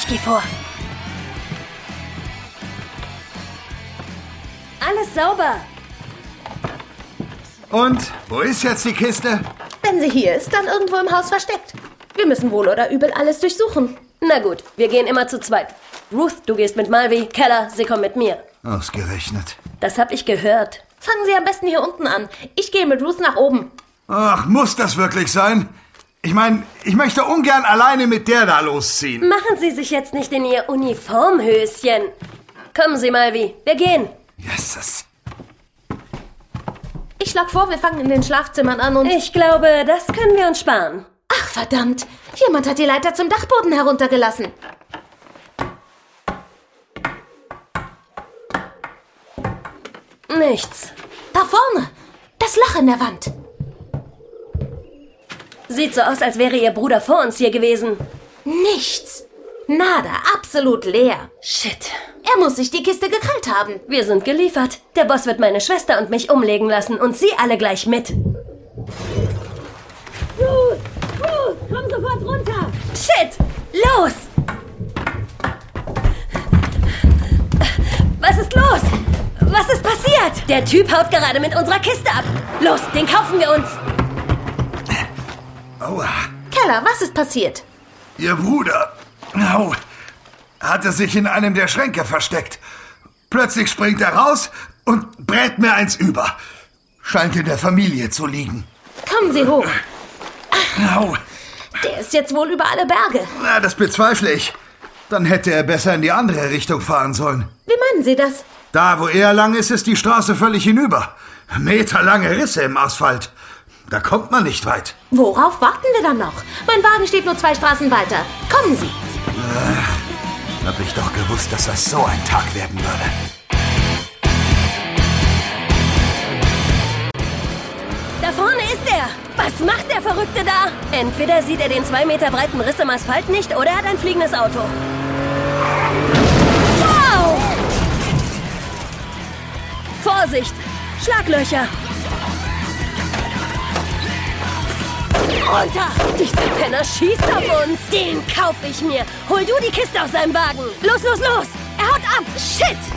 Ich gehe vor. Alles sauber. Und, wo ist jetzt die Kiste? Wenn sie hier ist, dann irgendwo im Haus versteckt. Wir müssen wohl oder übel alles durchsuchen. Na gut, wir gehen immer zu zweit. Ruth, du gehst mit Malvi, Keller, sie kommt mit mir. Ausgerechnet. Das hab ich gehört. Fangen Sie am besten hier unten an. Ich gehe mit Ruth nach oben. Ach, muss das wirklich sein? Ich meine, ich möchte ungern alleine mit der da losziehen. Machen Sie sich jetzt nicht in Ihr Uniformhöschen. Kommen Sie, Malvi, wir gehen. Jesus. Ich schlag vor, wir fangen in den Schlafzimmern an und... Ich glaube, das können wir uns sparen. Ach, verdammt. Jemand hat die Leiter zum Dachboden heruntergelassen. Nichts. Da vorne. Das Loch in der Wand. Sieht so aus, als wäre Ihr Bruder vor uns hier gewesen. Nichts. Nada. Absolut leer. Shit. Er muss sich die Kiste gekrallt haben. Wir sind geliefert. Der Boss wird meine Schwester und mich umlegen lassen und Sie alle gleich mit. Ruth, komm sofort runter. Shit, los. Was ist los? Was ist passiert? Der Typ haut gerade mit unserer Kiste ab. Los, den kaufen wir uns. Aua. Keller, was ist passiert? Ihr Bruder hatte sich in einem der Schränke versteckt. Plötzlich springt er raus und brät mir eins über. Scheint in der Familie zu liegen. Kommen Sie hoch. Au. Der ist jetzt wohl über alle Berge. Na, das bezweifle ich. Dann hätte er besser in die andere Richtung fahren sollen. Wie meinen Sie das? Da, wo er lang ist, ist die Straße völlig hinüber. Meterlange Risse im Asphalt. Da kommt man nicht weit. Worauf warten wir dann noch? Mein Wagen steht nur 2 Straßen weiter. Kommen Sie. Hab ich doch gewusst, dass das so ein Tag werden würde. Da vorne ist er. Was macht der Verrückte da? Entweder sieht er den 2 Meter breiten Riss im Asphalt nicht oder er hat ein fliegendes Auto. Wow! Vorsicht! Schlaglöcher! Runter! Dieser Penner schießt auf uns! Den kauf ich mir! Hol du die Kiste aus seinem Wagen! Los, los, los! Er haut ab! Shit!